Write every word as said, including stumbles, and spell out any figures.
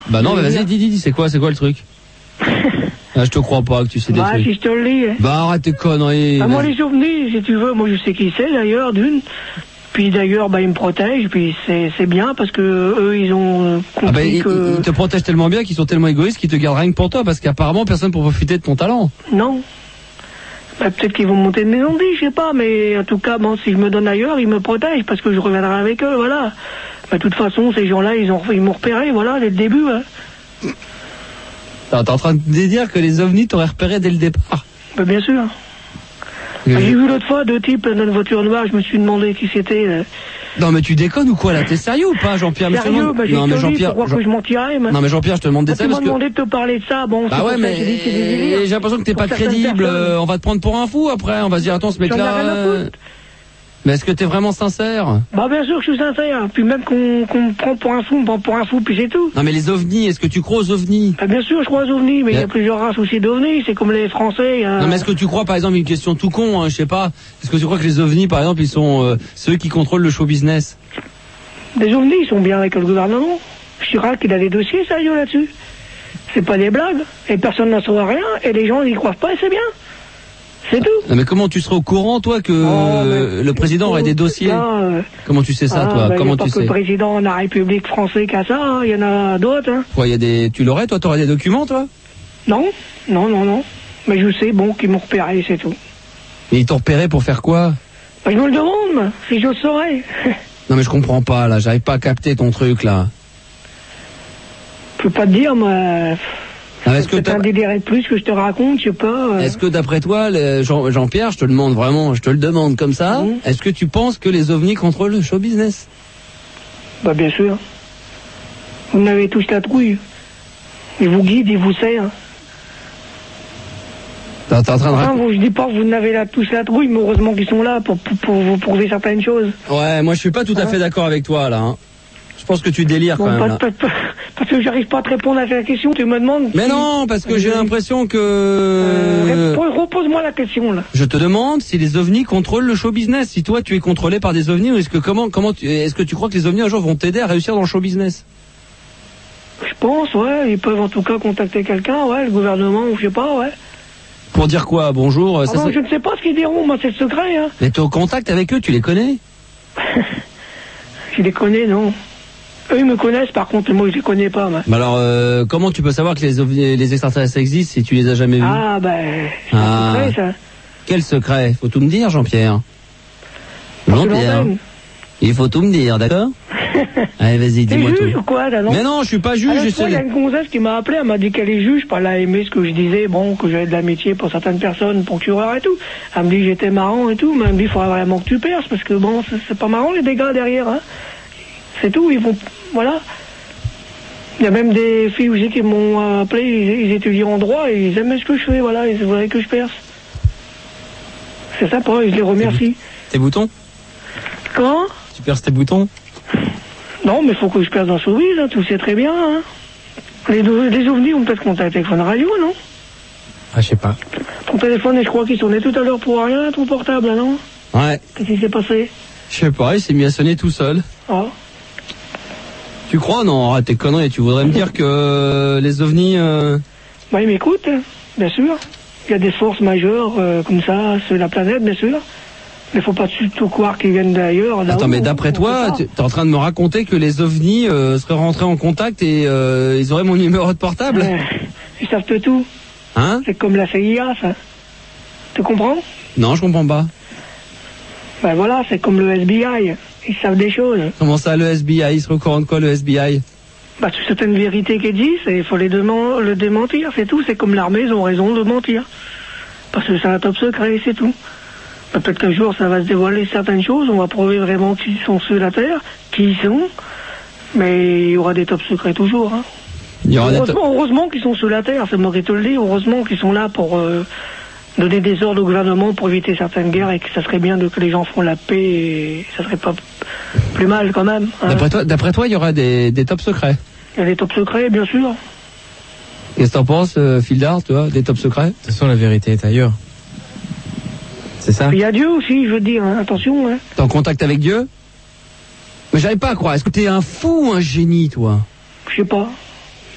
Bah non, bah vas-y, dis, dis, dis, c'est quoi, c'est quoi le truc? Ah, je te crois pas que tu sais des bah, trucs. si je te le dis. Bah arrête tes conneries. Bah, moi, les ovnis, si tu veux, moi je sais qui c'est d'ailleurs, d'une. Puis d'ailleurs, bah, ils me protègent, puis c'est, c'est bien parce que eux, ils ont compris ah bah, ils, que... ils te protègent tellement bien qu'ils sont tellement égoïstes qu'ils te gardent rien que pour toi, parce qu'apparemment personne pour profiter de ton talent. Non. Bah, peut-être qu'ils vont monter de mes ondes, je sais pas, mais en tout cas, bon, si je me donne ailleurs, ils me protègent parce que je reviendrai avec eux, voilà. Bah, de toute façon, ces gens-là, ils ont, ils m'ont repéré, voilà, dès le début, hein. T'es en train de dire que les ovnis t'auraient repéré dès le départ? Bah, bien sûr. Bah, j'ai vu l'autre fois deux types dans une voiture noire, je me suis demandé qui c'était. euh. Non mais tu déconnes ou quoi là? T'es sérieux ou pas, Jean-Pierre? Mais je te Sérieux, demande- bah, j'ai Non mais dit, Jean-Pierre, pourquoi Jean- que je mentirais, moi. non mais Jean-Pierre, je te demande des Bah, tu détails m'as parce que... demandé de te parler de ça, bon, Bah c'est ouais, pour ça que j'ai dit que c'est des mais délires. j'ai l'impression que t'es Pour pas certaines crédible. personnes. euh, On va te prendre pour un fou après. On va se dire attends, ce J'en ai rien à mec-là. foutre. Mais est-ce que t'es vraiment sincère? Bah, bien sûr que je suis sincère. Puis même qu'on, qu'on me prend pour un fou, on me prend pour un fou, puis c'est tout. Non mais les ovnis, est-ce que tu crois aux ovnis? Bah, bien sûr, je crois aux ovnis, mais il y Yeah. a plusieurs races aussi d'ovnis, c'est comme les Français. euh, Non mais est-ce que tu crois par exemple une question tout con, hein, je sais pas, est-ce que tu crois que les ovnis par exemple ils sont euh, ceux qui contrôlent le show business? Les ovnis, ils sont bien avec le gouvernement. Chirac, il a des dossiers sérieux là-dessus. C'est pas des blagues, et personne n'en saura rien, et les gens n'y croient pas, et c'est bien. C'est tout. Non mais comment tu serais au courant toi que Oh, mais- euh, le président aurait des dossiers? Bien, euh, Comment tu sais ça ah, toi? bah, Comment y a pas tu que sais? le président de la République française qui a ça, hein, il y en a d'autres. Hein. Quoi, il y a des... Tu l'aurais toi? T'aurais des documents toi? Non, non, non, non. Mais je sais, bon, qu'ils m'ont repéré, c'est tout. Et ils t'ont repéré pour faire quoi? Bah, je me le demande, moi, si je le saurais. Non mais je comprends pas là, j'arrive pas à capter ton truc là. Je peux pas te dire, moi. Non, est-ce que C'est t'as- un délire de plus que je te raconte, je sais pas. euh. Est-ce que d'après toi, le- Jean- Jean-Pierre, je te le demande vraiment, je te le demande comme ça, Mhm. est-ce que tu penses que les ovnis contrôlent le show business? Bah, bien sûr. Vous n'avez tous la trouille. Ils vous guident, ils vous serrent. T'es t'es en train de Enfin, raconter... vous, je dis pas que vous n'avez la, tous la trouille, mais heureusement qu'ils sont là pour, pour, pour vous prouver certaines choses. Ouais, moi je suis pas tout à Hein? fait d'accord avec toi là. Hein. Je pense que tu délires Bon, quand même pas- là. pas- pas- parce que j'arrive pas à te répondre à la question, tu me demandes. Mais si- non, parce que j'ai Euh, l'impression que... Euh, répo- repose-moi la question, là. Je te demande si les ovnis contrôlent le show business. Si toi tu es contrôlé par des ovnis, ou est-ce que comment comment tu est-ce que tu crois que les ovnis un jour vont t'aider à réussir dans le show business? Je pense, ouais, ils peuvent en tout cas contacter quelqu'un, ouais, le gouvernement, ou je sais pas, ouais. Pour dire quoi? Bonjour. Ah ça, non, ça- je ne sais pas ce qu'ils diront, moi, c'est le secret, hein. Mais t'es au contact avec eux, tu les connais? Je les connais, non. Eux, ils me connaissent, par contre, moi, je les connais pas, moi. Bah alors, euh, comment tu peux savoir que les ovnis, les extraterrestres existent si tu les as jamais vus? Ah, ben, c'est Ah. un secret, ça. Quel secret? Faut tout me dire, Jean-Pierre. Parce que Jean-Pierre, l'antenne. il faut tout me dire, d'accord? Allez, vas-y, T'es dis-moi juge tout. ou quoi, là, non? Mais non, je suis pas juge, Ah, l'autre j'essaie fois, il y a de... une gonzesse qui m'a appelé, elle m'a dit qu'elle est juge, pas elle a aimé ce que je disais, bon, que j'avais de l'amitié pour certaines personnes, procureurs et tout. Elle me dit que j'étais marrant et tout, mais elle me dit, il faudrait vraiment que tu perces, parce que bon, c'est c'est pas marrant les dégâts derrière, hein. C'est tout, ils vont, voilà. Il y a même des filles aussi qui m'ont appelé, ils, ils étudient en droit, et ils aimaient ce que je fais, voilà, ils voudraient que je perce. C'est sympa, et je les remercie. Tes boutons? Comment? Tu perces tes boutons? Non, mais il faut que je perce dans ce showbiz, hein, tu le sais très bien, hein. Les, les ovnis ont peut-être contacté avec Fun Radio, non? Ah, je sais pas. Ton téléphone, je crois qu'il sonnait tout à l'heure pour rien, ton portable, non? Ouais, Qu'est-ce qui s'est passé? je sais pas, il s'est mis à sonner tout seul. Ah. Tu crois? Non, arrête tes conneries, tu voudrais me dire que euh, les ovnis... Euh... Bah, il m'écoute, hein, bien sûr. Il y a des forces majeures, euh, comme ça, sur la planète, bien sûr. Mais faut pas du tout croire qu'ils viennent d'ailleurs. là-haut. Attends, mais d'après On toi, sait tu es en train de me raconter que les ovnis euh, seraient rentrés en contact et euh, ils auraient mon numéro de pas. portable? Euh, ils savent tout. Hein? C'est comme la C I A, ça. Tu comprends? Non, je comprends pas. Ben voilà, c'est comme le S B I. Ils savent des choses. Comment ça, le S B I? Il serait au courant de quoi, le S B I? Bah, c'est certaines vérités qui existent et il faut les démen- le démentir, c'est tout. C'est comme l'armée, ils ont raison de mentir. Parce que c'est un top secret, c'est tout. Bah, peut-être qu'un jour, ça va se dévoiler certaines choses, on va prouver vraiment qui sont ceux de la Terre, qui ils sont, mais il y aura des top secrets toujours. Hein. Il y aura des Heureusement, heureusement qu'ils sont sous la Terre, c'est moi qui te le dis, heureusement qu'ils sont là pour euh, donner des ordres au gouvernement pour éviter certaines guerres et que ça serait bien de, que les gens font la paix et ça serait pas plus mal quand même. Hein. D'après toi, d'après toi, il y aura des, des top secrets. Il y a des top secrets, bien sûr. Qu'est-ce que t'en penses, euh, Fildar, tu vois, des top secrets? De toute façon, la vérité est ailleurs. C'est ça? Il y a Dieu aussi, je veux dire, hein, attention. Hein. T'es en contact avec Dieu? Mais j'arrive pas à croire. Est-ce que t'es un fou ou un génie, toi? Je sais pas.